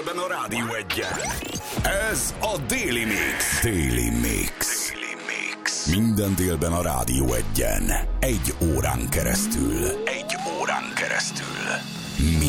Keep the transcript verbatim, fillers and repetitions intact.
A Rádió Egyen. Ez a Daily Mix. Daily Mix. Daily Mix. Minden délben a Rádió Egyen. Egy órán keresztül. Egy órán keresztül. Mix.